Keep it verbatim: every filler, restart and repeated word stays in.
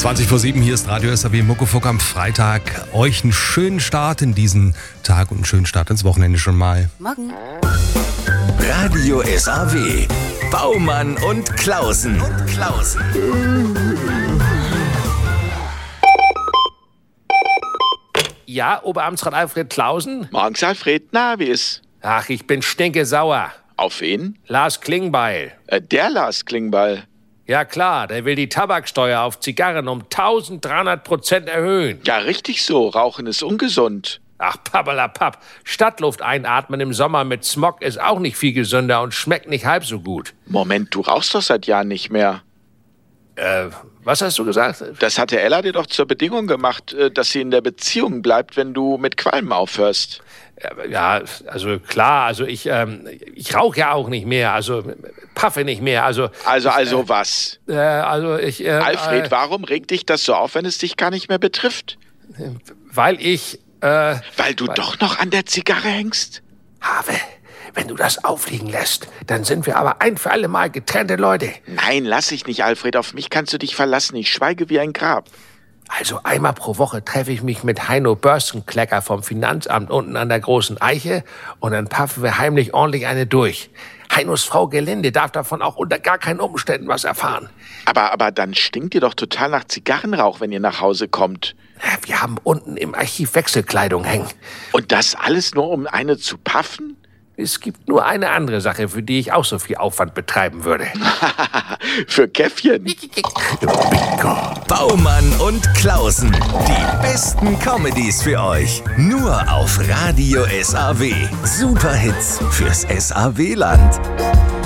zwanzig vor sieben, hier ist Radio S A W Muckefuck am Freitag. Euch einen schönen Start in diesen Tag und einen schönen Start ins Wochenende schon mal. Morgen. Radio S A W. Baumann und Klausen. Und Klausen. Ja, Oberamtsrat Alfred Klausen? Morgens, Alfred. Na, wie ist? Ach, ich bin stinkesauer. Auf wen? Lars Klingbeil. Äh, der Lars Klingbeil. Ja klar, der will die Tabaksteuer auf Zigarren um eintausenddreihundert Prozent erhöhen. Ja, richtig so. Rauchen ist ungesund. Ach, pappalapapp. Stadtluft einatmen im Sommer mit Smog ist auch nicht viel gesünder und schmeckt nicht halb so gut. Moment, du rauchst doch seit Jahren nicht mehr. Äh, was hast du gesagt? Das hatte Ella dir doch zur Bedingung gemacht, äh, dass sie in der Beziehung bleibt, wenn du mit Qualmen aufhörst. Ja, also klar, also ich, ähm, ich rauche ja auch nicht mehr, also paffe nicht mehr, also... Also, also äh, was? Äh, also ich... Äh, Alfred, äh, warum regt dich das so auf, wenn es dich gar nicht mehr betrifft? Weil ich... Äh, weil du weil, doch noch an der Zigarre hängst? Have, wenn du das aufliegen lässt, dann sind wir aber ein für alle Mal getrennte Leute. Nein, lass ich nicht, Alfred, auf mich kannst du dich verlassen, ich schweige wie ein Grab. Also einmal pro Woche treffe ich mich mit Heino Börstenklecker vom Finanzamt unten an der großen Eiche und dann paffen wir heimlich ordentlich eine durch. Heinos Frau Gelinde darf davon auch unter gar keinen Umständen was erfahren. Aber, aber dann stinkt ihr doch total nach Zigarrenrauch, wenn ihr nach Hause kommt. Wir haben unten im Archiv Wechselkleidung hängen. Und das alles nur, um eine zu paffen? Es gibt nur eine andere Sache, für die ich auch so viel Aufwand betreiben würde. Für Käffchen. Baumann und Klausen. Die besten Comedies für euch. Nur auf Radio S A W. Superhits fürs S A W-Land.